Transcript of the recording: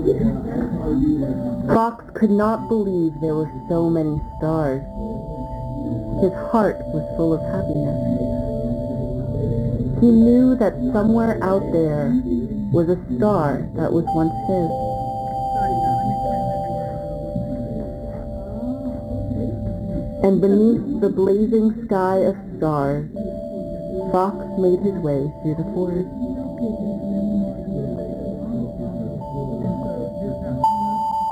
Fox could not believe there were so many stars. His heart was full of happiness. He knew that somewhere out there was a star that was once his. And beneath the blazing sky of stars, Fox made his way through the forest.